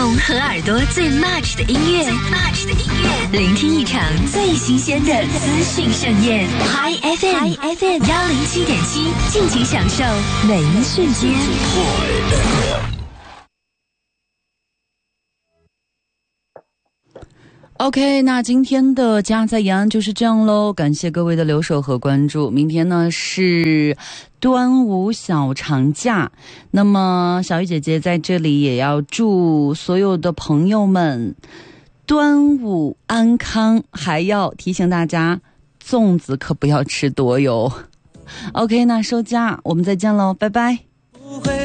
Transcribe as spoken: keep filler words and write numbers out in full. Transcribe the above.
用和耳朵最 much 的音乐，最 much 的音乐，聆听一场最新鲜的资讯盛宴。Hi F M，Hi F M， 幺零七点七，尽情享受每一瞬间。 OK， 那今天的家在延安就是这样咯，感谢各位的留守和关注。明天呢是端午小长假，那么小雨姐姐在这里也要祝所有的朋友们端午安康，还要提醒大家粽子可不要吃多哟。OK， 那收假，我们再见咯，拜拜。